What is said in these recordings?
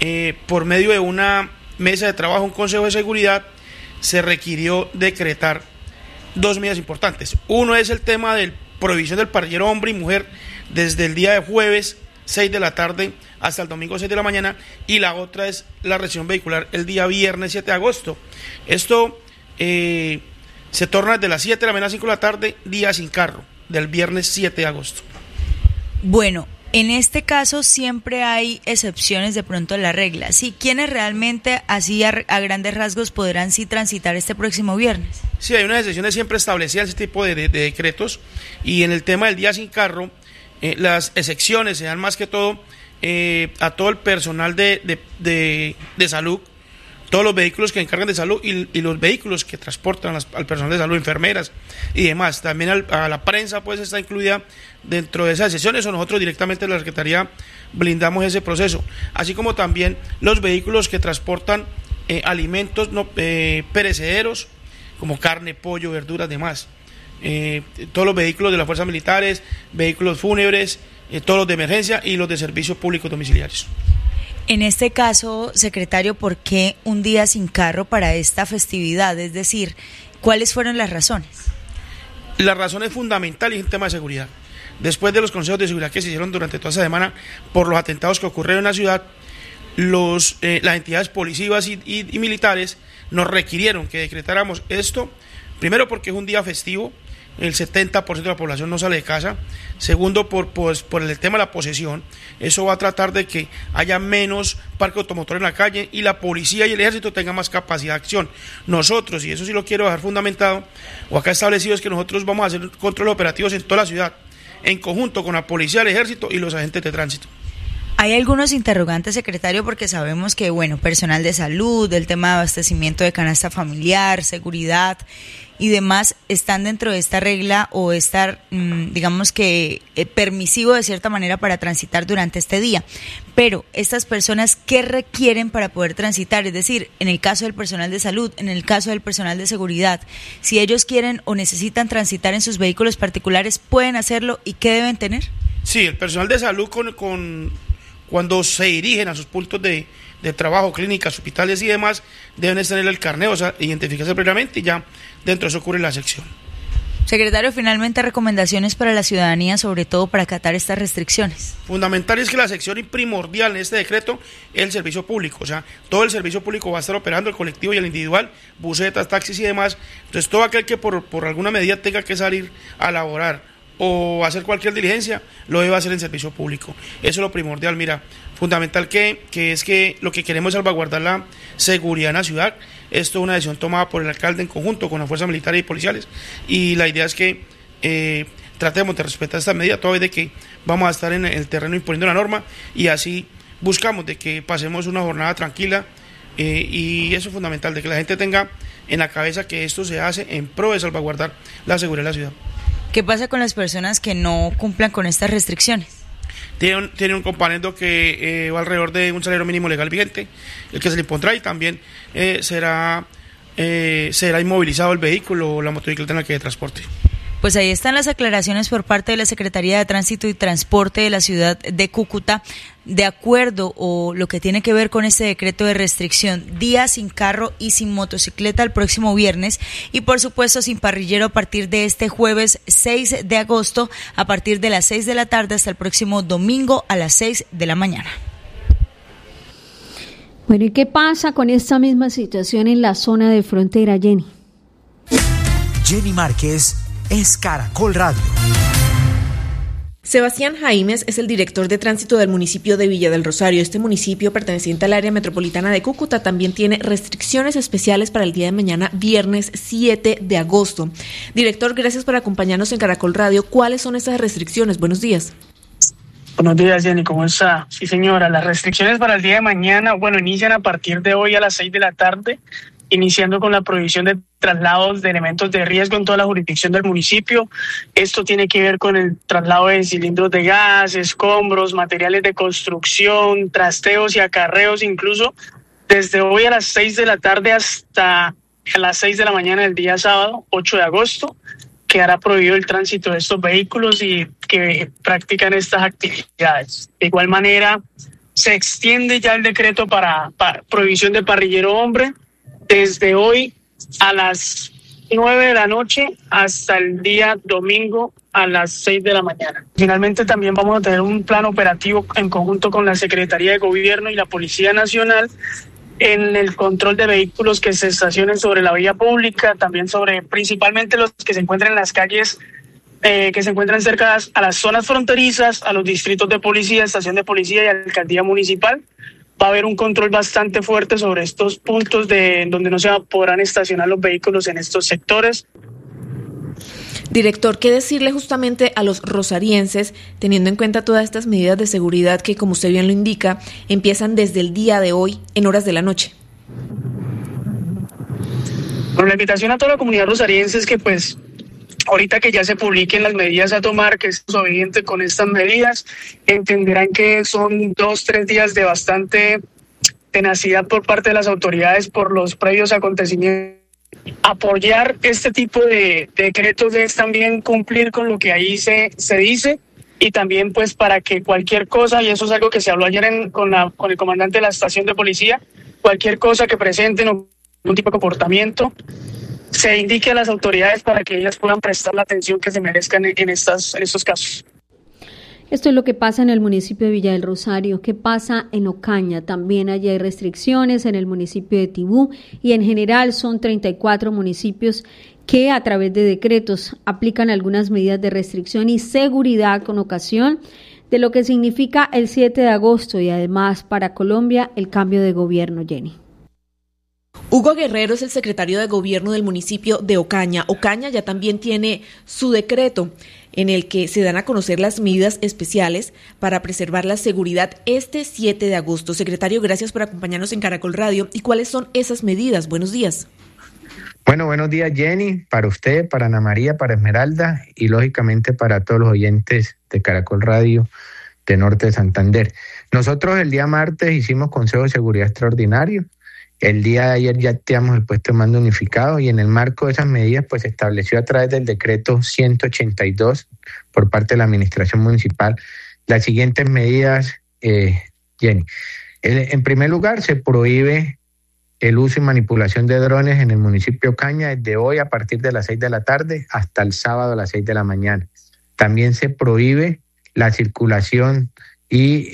por medio de una mesa de trabajo, un consejo de seguridad, se requirió decretar dos medidas importantes. Uno es el tema de prohibición del parrillero hombre y mujer desde el día de jueves 6 de la tarde hasta el domingo 6 de la mañana, y la otra es la restricción vehicular el día viernes 7 de agosto. Esto se torna desde las 7 de la mañana a 5 de la tarde, día sin carro, del viernes 7 de agosto. Bueno, en este caso siempre hay excepciones de pronto a la regla. ¿Sí? ¿Quiénes realmente, así a grandes rasgos, podrán sí transitar este próximo viernes? Sí, hay unas excepciones siempre establecidas en este tipo de decretos, y en el tema del día sin carro, las excepciones se dan más que todo a todo el personal de salud, todos los vehículos que encargan de salud y los vehículos que transportan al personal de salud, enfermeras y demás. También a la prensa pues está incluida dentro de esas excepciones, o nosotros directamente en la Secretaría blindamos ese proceso, así como también los vehículos que transportan alimentos perecederos como carne, pollo, verduras, demás. Todos los vehículos de las fuerzas militares, vehículos fúnebres, todos los de emergencia y los de servicios públicos domiciliarios. En este caso, secretario, ¿por qué un día sin carro para esta festividad? Es decir, ¿cuáles fueron las razones? La razón es fundamental y es un tema de seguridad. Después de los consejos de seguridad que se hicieron durante toda esa semana por los atentados que ocurrieron en la ciudad, las entidades policivas y militares nos requirieron que decretáramos esto, primero porque es un día festivo, el 70% de la población no sale de casa. Segundo, por el tema de la posesión, eso va a tratar de que haya menos parque automotor en la calle y la policía y el ejército tengan más capacidad de acción. Nosotros, y eso sí lo quiero dejar fundamentado, o acá establecido, es que nosotros vamos a hacer controles operativos en toda la ciudad, en conjunto con la policía, el ejército y los agentes de tránsito. Hay algunos interrogantes, secretario, porque sabemos que, personal de salud, el tema de abastecimiento de canasta familiar, seguridad y demás están dentro de esta regla o estar, permisivo de cierta manera para transitar durante este día. Pero estas personas, ¿qué requieren para poder transitar? Es decir, en el caso del personal de salud, en el caso del personal de seguridad, si ellos quieren o necesitan transitar en sus vehículos particulares, ¿pueden hacerlo y qué deben tener? Sí, el personal de salud cuando se dirigen a sus puntos de trabajo, clínicas, hospitales y demás, deben tener el carnet, o sea, identificarse previamente, y ya dentro de eso ocurre la sección. Secretario, finalmente, recomendaciones para la ciudadanía, sobre todo para acatar estas restricciones. Fundamental es que la sección primordial en este decreto es el servicio público, o sea, todo el servicio público va a estar operando, el colectivo y el individual, busetas, taxis y demás. Entonces, todo aquel que por alguna medida tenga que salir a laborar o hacer cualquier diligencia, lo debe hacer en servicio público. Eso es lo primordial. Mira, fundamental que es que lo que queremos es salvaguardar la seguridad en la ciudad. Esto es una decisión tomada por el alcalde en conjunto con las fuerzas militares y policiales, y la idea es que tratemos de respetar esta medida, toda vez de que vamos a estar en el terreno imponiendo la norma, y así buscamos de que pasemos una jornada tranquila, y eso es fundamental, de que la gente tenga en la cabeza que esto se hace en pro de salvaguardar la seguridad de la ciudad. ¿Qué pasa con las personas que no cumplan con estas restricciones? Tiene un componente que va alrededor de un salario mínimo legal vigente, el que se le impondrá, y también será inmovilizado el vehículo o la motocicleta en la que transporte. Pues ahí están las aclaraciones por parte de la Secretaría de Tránsito y Transporte de la ciudad de Cúcuta, de acuerdo o lo que tiene que ver con este decreto de restricción, día sin carro y sin motocicleta el próximo viernes, y por supuesto sin parrillero a partir de este jueves 6 de agosto, a partir de las 6 de la tarde hasta el próximo domingo a las 6 de la mañana. Bueno, ¿y qué pasa con esta misma situación en la zona de frontera, Jenny? Jenny Márquez es Caracol Radio. Sebastián Jaimes es el director de tránsito del municipio de Villa del Rosario. Este municipio, perteneciente al área metropolitana de Cúcuta, también tiene restricciones especiales para el día de mañana, viernes 7 de agosto. Director, gracias por acompañarnos en Caracol Radio. ¿Cuáles son estas restricciones? Buenos días. Buenos días, Jenny, ¿cómo está? Sí, señora, las restricciones para el día de mañana, inician a partir de hoy a las 6 de la tarde, iniciando con la prohibición de traslados de elementos de riesgo en toda la jurisdicción del municipio. Esto tiene que ver con el traslado de cilindros de gas, escombros, materiales de construcción, trasteos y acarreos, incluso desde hoy a las 6 de la tarde hasta a las 6 de la mañana del día sábado, 8 de agosto, quedará prohibido el tránsito de estos vehículos y que practican estas actividades. De igual manera, se extiende ya el decreto para prohibición de parrillero hombre desde hoy a las 9 de la noche hasta el día domingo a las 6 de la mañana. Finalmente también vamos a tener un plan operativo en conjunto con la Secretaría de Gobierno y la Policía Nacional en el control de vehículos que se estacionen sobre la vía pública, también sobre principalmente los que se encuentran en las calles que se encuentran cerca a las zonas fronterizas, a los distritos de policía, estación de policía y alcaldía municipal. Va a haber un control bastante fuerte sobre estos puntos donde no se podrán estacionar los vehículos en estos sectores. Director, ¿qué decirle justamente a los rosarienses, teniendo en cuenta todas estas medidas de seguridad que, como usted bien lo indica, empiezan desde el día de hoy en horas de la noche? Bueno, la invitación a toda la comunidad rosariense es que pues ahorita que ya se publiquen las medidas a tomar, que es obediente con estas medidas, entenderán que son 2-3 días de bastante tenacidad por parte de las autoridades por los previos acontecimientos. Apoyar este tipo de decretos es también cumplir con lo que ahí se dice, y también pues para que cualquier cosa, y eso es algo que se habló ayer con el comandante de la estación de policía, cualquier cosa que presenten o algún tipo de comportamiento, se indique a las autoridades para que ellas puedan prestar la atención que se merezcan en estos casos. Esto es lo que pasa en el municipio de Villa del Rosario. ¿Qué pasa en Ocaña? También allí hay restricciones en el municipio de Tibú, y en general son 34 municipios que a través de decretos aplican algunas medidas de restricción y seguridad con ocasión de lo que significa el 7 de agosto y además para Colombia el cambio de gobierno, Jenny. Hugo Guerrero es el secretario de gobierno del municipio de Ocaña. Ocaña ya también tiene su decreto en el que se dan a conocer las medidas especiales para preservar la seguridad este 7 de agosto. Secretario, gracias por acompañarnos en Caracol Radio. ¿Y cuáles son esas medidas? Buenos días. Bueno, buenos días, Jenny, para usted, para Ana María, para Esmeralda y lógicamente para todos los oyentes de Caracol Radio de Norte de Santander. Nosotros el día martes hicimos Consejo de Seguridad Extraordinario. El día de ayer ya activamos el puesto de mando unificado, y en el marco de esas medidas pues se estableció a través del decreto 182 por parte de la administración municipal las siguientes medidas, Jenny. En primer lugar, se prohíbe el uso y manipulación de drones en el municipio de Ocaña desde hoy a partir de las 6 de la tarde hasta el sábado a las 6 de la mañana. También se prohíbe la circulación y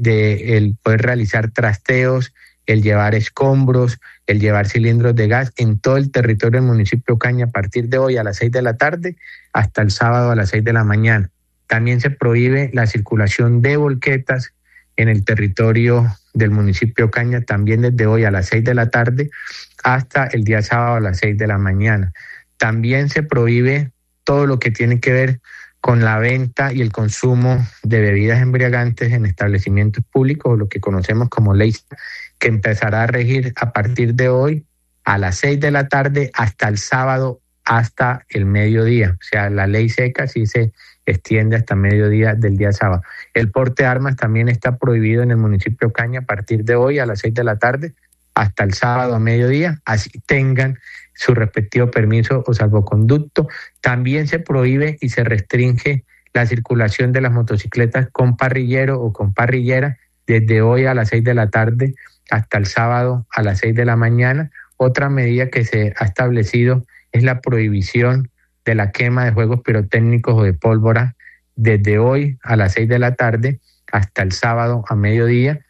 el poder realizar trasteos, el llevar escombros, el llevar cilindros de gas en todo el territorio del municipio de Ocaña a partir de hoy a las 6 de la tarde hasta el sábado a las 6 de la mañana. También se prohíbe la circulación de volquetas en el territorio del municipio de Ocaña también desde hoy a las 6 de la tarde hasta el día sábado a las 6 de la mañana. También se prohíbe todo lo que tiene que ver con la venta y el consumo de bebidas embriagantes en establecimientos públicos, lo que conocemos como ley, que empezará a regir a partir de hoy a las 6 de la tarde hasta el sábado hasta el mediodía. O sea, la ley seca sí se extiende hasta mediodía del día sábado. El porte de armas también está prohibido en el municipio de Ocaña a partir de hoy a las 6 de la tarde hasta el sábado a mediodía, así tengan su respectivo permiso o salvoconducto. También se prohíbe y se restringe la circulación de las motocicletas con parrillero o con parrillera desde hoy a las 6 de la tarde hasta el sábado a las 6 de la mañana. Otra medida que se ha establecido es la prohibición de la quema de juegos pirotécnicos o de pólvora desde hoy a las 6 de la tarde hasta el sábado a mediodía.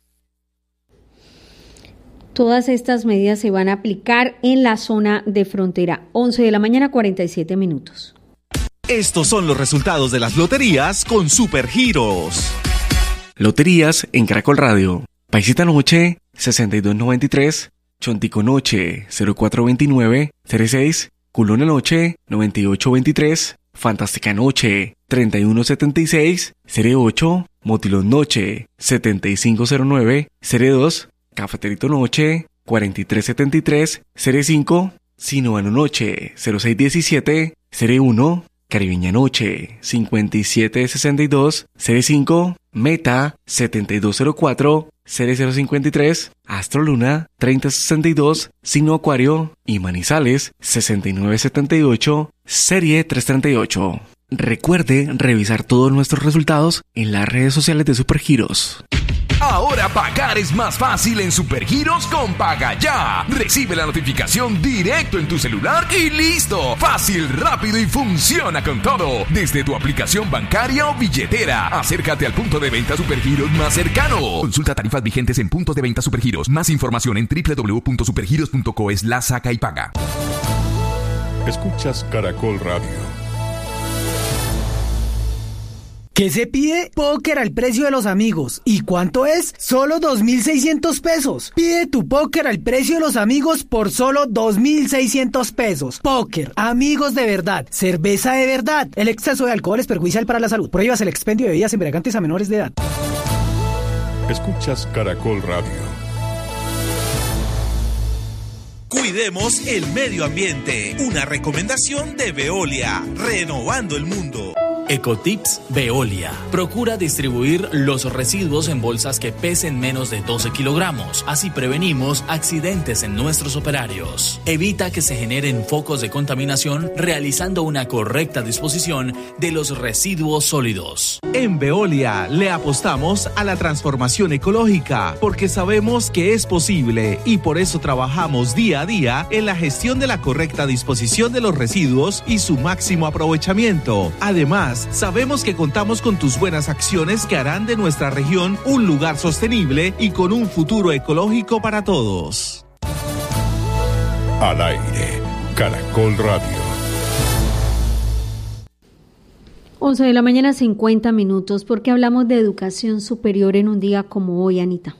Todas estas medidas se van a aplicar en la zona de frontera. 11 de la mañana, 47 minutos. Estos son los resultados de las loterías con Supergiros. Loterías en Caracol Radio. Paisita Noche, 6293. Chontico Noche, 0429. 36. Culona Noche, 9823. Fantástica Noche, 3176. Serie 8. Motilón Noche, 7509. Serie 2. Cafeterito Noche, 4373, Serie 5, Sinuano Noche, 0617, Serie 1, Caribeña Noche, 5762, Serie 5, Meta, 7204, Serie 053, Astro Luna, 3062, Signo Acuario y Manizales, 6978, Serie 338. Recuerde revisar todos nuestros resultados en las redes sociales de Supergiros. Ahora pagar es más fácil en Supergiros con Paga Ya. Recibe la notificación directo en tu celular y listo. Fácil, rápido y funciona con todo. Desde tu aplicación bancaria o billetera. Acércate al punto de venta Supergiros más cercano. Consulta tarifas vigentes en puntos de venta Supergiros. Más información en www.supergiros.co/saca y paga. Escuchas Caracol Radio. ¿Qué se pide? Póker al precio de los amigos. ¿Y cuánto es? Solo 2.600 pesos. Pide tu póker al precio de los amigos por solo 2.600 pesos. Póker, amigos de verdad, cerveza de verdad. El exceso de alcohol es perjudicial para la salud. Prohíbas el expendio de bebidas embriagantes a menores de edad. Escuchas Caracol Radio. Cuidemos el medio ambiente. Una recomendación de Veolia. Renovando el mundo. Ecotips Veolia. Procura distribuir los residuos en bolsas que pesen menos de 12 kilogramos. Así prevenimos accidentes en nuestros operarios. Evita que se generen focos de contaminación realizando una correcta disposición de los residuos sólidos. En Veolia le apostamos a la transformación ecológica porque sabemos que es posible y por eso trabajamos día a día en la gestión de la correcta disposición de los residuos y su máximo aprovechamiento. Además, sabemos que contamos con tus buenas acciones que harán de nuestra región un lugar sostenible y con un futuro ecológico para todos. Al aire, Caracol Radio. 11 de la mañana, 50 minutos. ¿Por qué hablamos de educación superior en un día como hoy, Anita?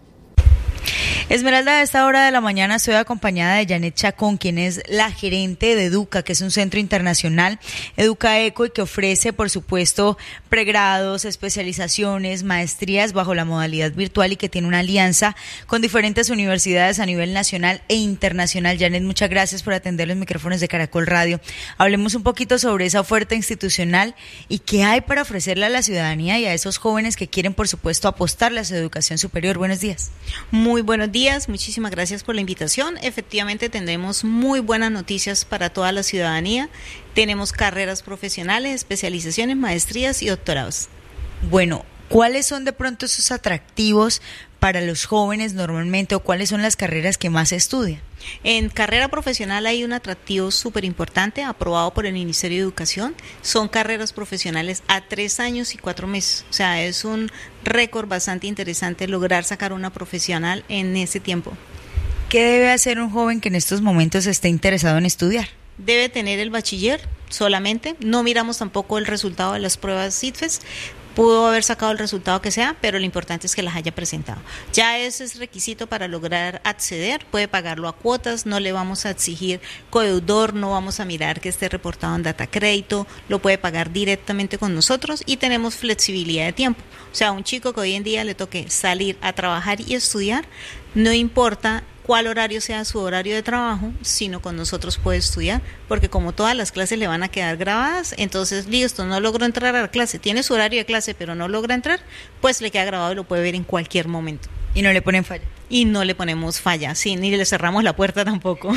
Esmeralda, a esta hora de la mañana estoy acompañada de Janet Chacón, quien es la gerente de Educa, que es un centro internacional, Educa Eco, y que ofrece, por supuesto, pregrados, especializaciones, maestrías bajo la modalidad virtual y que tiene una alianza con diferentes universidades a nivel nacional e internacional. Janet, muchas gracias por atender los micrófonos de Caracol Radio. Hablemos un poquito sobre esa oferta institucional y qué hay para ofrecerle a la ciudadanía y a esos jóvenes que quieren, por supuesto, apostarle a su educación superior. Buenos días. Muy buenos días, muchísimas gracias por la invitación. Efectivamente tendremos muy buenas noticias para toda la ciudadanía. Tenemos carreras profesionales, especializaciones, maestrías y doctorados. Bueno, ¿cuáles son de pronto esos atractivos para los jóvenes normalmente o cuáles son las carreras que más se estudian? En carrera profesional hay un atractivo súper importante aprobado por el Ministerio de Educación. Son carreras profesionales a 3 años y 4 meses. O sea, es un récord bastante interesante lograr sacar una profesional en ese tiempo. ¿Qué debe hacer un joven que en estos momentos esté interesado en estudiar? Debe tener el bachiller solamente. No miramos tampoco el resultado de las pruebas CITFES. Pudo haber sacado el resultado que sea, pero lo importante es que las haya presentado. Ya ese es requisito para lograr acceder, puede pagarlo a cuotas, no le vamos a exigir codeudor, no vamos a mirar que esté reportado en data crédito, lo puede pagar directamente con nosotros y tenemos flexibilidad de tiempo. O sea, un chico que hoy en día le toque salir a trabajar y estudiar, no importa cuál horario sea su horario de trabajo, sino con nosotros puede estudiar, porque como todas las clases le van a quedar grabadas, entonces listo, no logró entrar a la clase, tiene su horario de clase pero no logra entrar, pues le queda grabado y lo puede ver en cualquier momento. ¿Y no le ponen falla? Y no le ponemos falla, sí, ni le cerramos la puerta tampoco.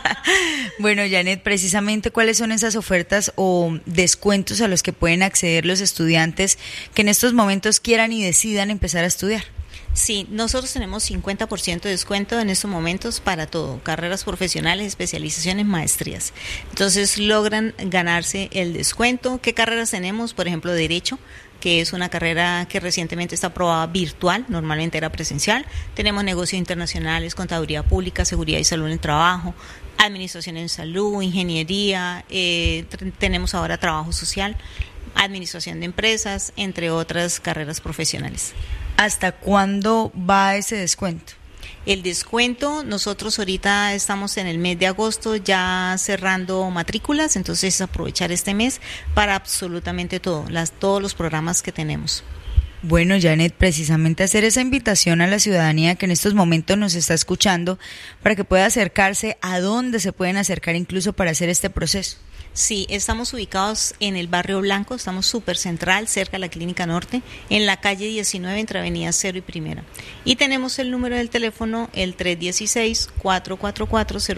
Bueno, Janet, precisamente, ¿cuáles son esas ofertas o descuentos a los que pueden acceder los estudiantes que en estos momentos quieran y decidan empezar a estudiar? Sí, nosotros tenemos 50% de descuento en estos momentos para todo, carreras profesionales, especializaciones, maestrías. Entonces logran ganarse el descuento. ¿Qué carreras tenemos? Por ejemplo, Derecho, que es una carrera que recientemente está aprobada virtual, normalmente era presencial. Tenemos negocios internacionales, contaduría pública, seguridad y salud en el trabajo, administración en salud, ingeniería, tenemos ahora trabajo social, administración de empresas, entre otras carreras profesionales. ¿Hasta cuándo va ese descuento? El descuento, nosotros ahorita estamos en el mes de agosto ya cerrando matrículas, entonces aprovechar este mes para absolutamente todo, todos los programas que tenemos. Bueno, Janet, precisamente hacer esa invitación a la ciudadanía que en estos momentos nos está escuchando para que pueda acercarse a dónde se pueden acercar incluso para hacer este proceso. Sí, estamos ubicados en el Barrio Blanco, estamos súper central, cerca de la Clínica Norte, en la calle 19, entre Avenida 0 y Primera. Y tenemos el número del teléfono, el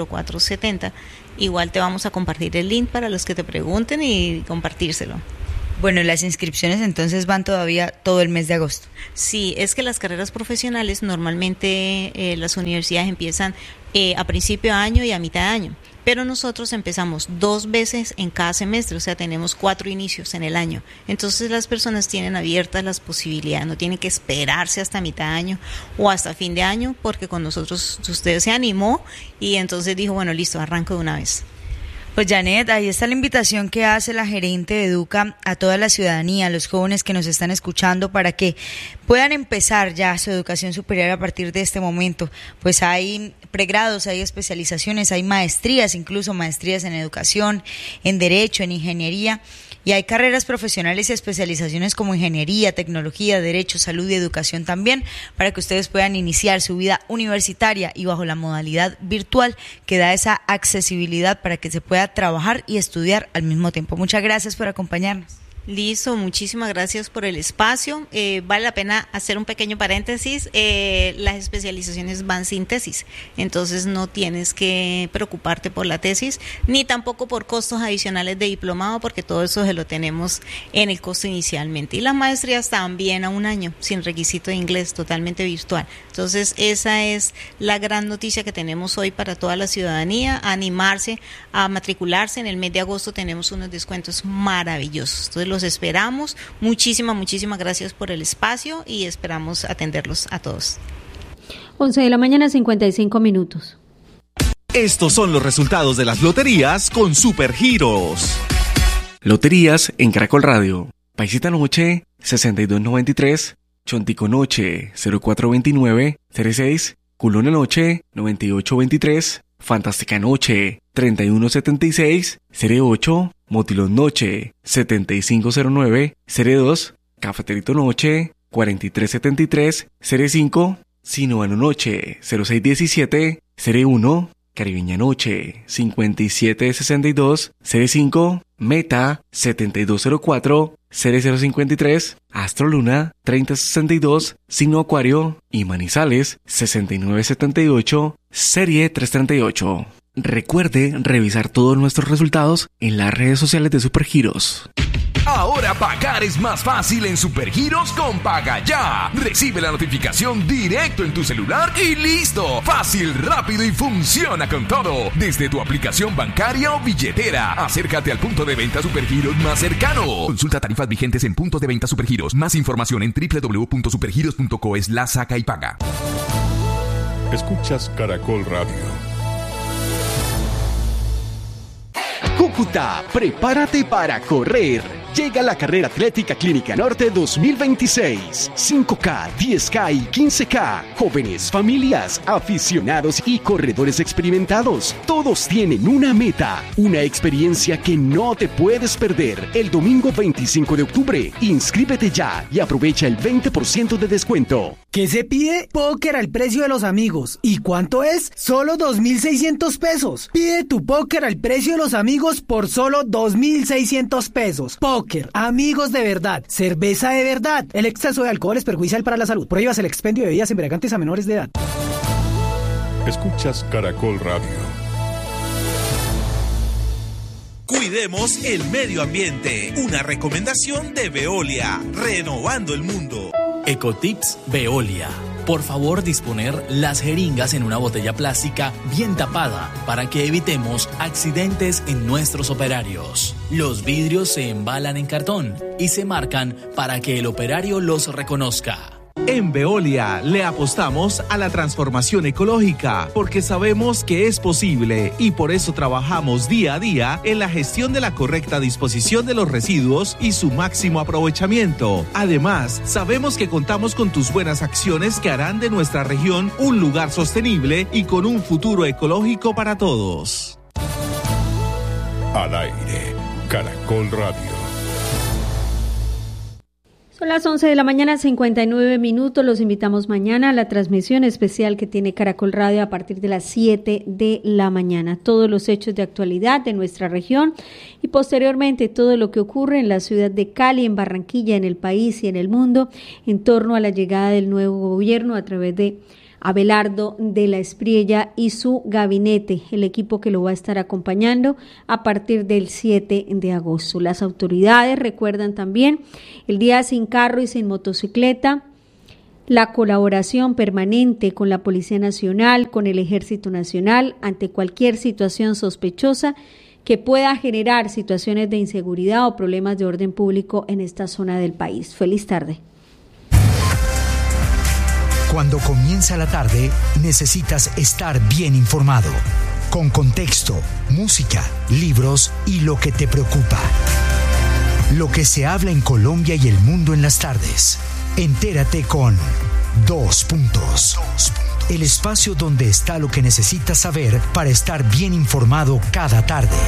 316-444-0470. Igual te vamos a compartir el link para los que te pregunten y compartírselo. Bueno, las inscripciones entonces van todavía todo el mes de agosto. Sí, es que las carreras profesionales normalmente las universidades empiezan a principio de año y a mitad de año, pero nosotros empezamos 2 veces en cada semestre, o sea, tenemos 4 inicios en el año. Entonces las personas tienen abiertas las posibilidades, no tienen que esperarse hasta mitad de año o hasta fin de año, porque con nosotros usted se animó y entonces dijo, bueno, listo, arranco de una vez. Pues Janet, ahí está la invitación que hace la gerente de Educa a toda la ciudadanía, a los jóvenes que nos están escuchando, para que puedan empezar ya su educación superior a partir de este momento. Pues hay pregrados, hay especializaciones, hay maestrías, incluso maestrías en educación, en derecho, en ingeniería, y hay carreras profesionales y especializaciones como ingeniería, tecnología, derecho, salud y educación también, para que ustedes puedan iniciar su vida universitaria y bajo la modalidad virtual que da esa accesibilidad para que se pueda trabajar y estudiar al mismo tiempo. Muchas gracias por acompañarnos. Listo, muchísimas gracias por el espacio. Vale la pena hacer un pequeño paréntesis. Las especializaciones van sin tesis, entonces no tienes que preocuparte por la tesis, ni tampoco por costos adicionales de diplomado, porque todo eso se lo tenemos en el costo inicialmente. Y las maestrías también a 1 año, sin requisito de inglés, totalmente virtual. Entonces esa es la gran noticia que tenemos hoy para toda la ciudadanía, a animarse a matricularse. En el mes de agosto tenemos unos descuentos maravillosos. Entonces los esperamos. Muchísimas gracias por el espacio y esperamos atenderlos a todos. 11:55 a.m. Estos son los resultados de las loterías con Supergiros. Loterías en Caracol Radio. Paisita Noche 6293, Chontico Noche 0429 06, Culona Noche 9823, Fantástica Noche 3176, Serie 8, Motilón Noche 7509, Serie 2, Cafeterito Noche 4373, Serie 5, Sinuano Noche 0617, Serie 1, Caribeña Noche 5762, Serie 5, Meta 7204, Serie 053, Astro Luna 3062, Signo Acuario y Manizales 6978, Serie 338. Recuerde revisar todos nuestros resultados en las redes sociales de Supergiros. Ahora pagar es más fácil en Supergiros con Paga Ya. Recibe la notificación directo en tu celular y listo. Fácil, rápido y funciona con todo. Desde tu aplicación bancaria o billetera. Acércate al punto de venta Supergiros más cercano. Consulta tarifas vigentes en puntos de venta Supergiros. Más información en www.supergiros.co/saca y paga. Escuchas Caracol Radio. Cúcuta, prepárate para correr. Llega la Carrera Atlética Clínica Norte 2026. 5K, 10K y 15K. Jóvenes, familias, aficionados y corredores experimentados. Todos tienen una meta, una experiencia que no te puedes perder. El domingo 25 de octubre. Inscríbete ya y aprovecha el 20% de descuento. ¿Qué se pide? Póker al precio de los amigos. ¿Y cuánto es? Solo 2.600 pesos. Pide tu póker al precio de los amigos por solo 2.600 pesos. Póker, amigos de verdad, cerveza de verdad. El exceso de alcohol es perjudicial para la salud. Prohíbas el expendio de bebidas embriagantes a menores de edad. Escuchas Caracol Radio. Cuidemos el medio ambiente. Una recomendación de Veolia, renovando el mundo. Ecotips Veolia. Por favor, disponer las jeringas en una botella plástica bien tapada para que evitemos accidentes en nuestros operarios. Los vidrios se embalan en cartón y se marcan para que el operario los reconozca. En Veolia le apostamos a la transformación ecológica porque sabemos que es posible y por eso trabajamos día a día en la gestión de la correcta disposición de los residuos y su máximo aprovechamiento. Además, sabemos que contamos con tus buenas acciones que harán de nuestra región un lugar sostenible y con un futuro ecológico para todos. Al aire, Caracol Radio. Son las 11:59 a.m. Los invitamos mañana a la transmisión especial que tiene Caracol Radio a partir de las 7 de la mañana. Todos los hechos de actualidad de nuestra región y posteriormente todo lo que ocurre en la ciudad de Cali, en Barranquilla, en el país y en el mundo en torno a la llegada del nuevo gobierno a través de Abelardo de la Espriella y su gabinete, el equipo que lo va a estar acompañando a partir del 7 de agosto. Las autoridades recuerdan también el día sin carro y sin motocicleta, la colaboración permanente con la Policía Nacional, con el Ejército Nacional, ante cualquier situación sospechosa que pueda generar situaciones de inseguridad o problemas de orden público en esta zona del país. Feliz tarde. Cuando comienza la tarde, necesitas estar bien informado, con contexto, música, libros y lo que te preocupa. Lo que se habla en Colombia y el mundo en las tardes. Entérate con 2 Puntos. El espacio donde está lo que necesitas saber para estar bien informado cada tarde.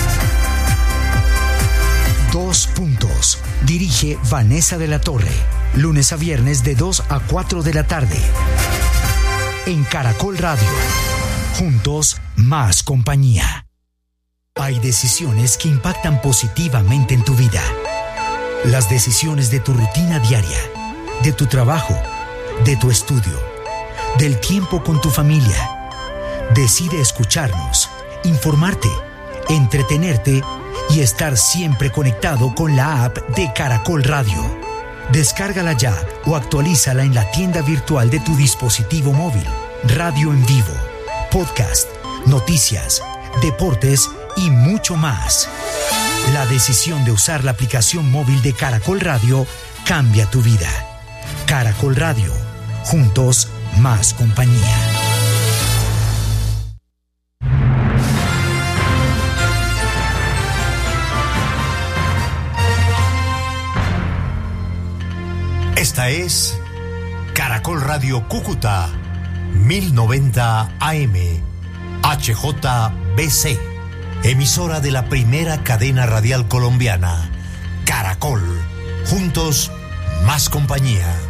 2 Puntos. Dirige Vanessa de la Torre. Lunes a viernes de 2 a 4 de la tarde. En Caracol Radio. Juntos, más compañía. Hay decisiones que impactan positivamente en tu vida. Las decisiones de tu rutina diaria, de tu trabajo, de tu estudio, del tiempo con tu familia. Decide escucharnos, informarte, entretenerte y estar siempre conectado con la app de Caracol Radio. Descárgala ya o actualízala en la tienda virtual de tu dispositivo móvil. Radio en vivo, podcast, noticias, deportes y mucho más. La decisión de usar la aplicación móvil de Caracol Radio cambia tu vida. Caracol Radio. Juntos, más compañía. Esta es Caracol Radio Cúcuta, 1090 AM, HJBC, emisora de la primera cadena radial colombiana. Caracol, juntos, más compañía.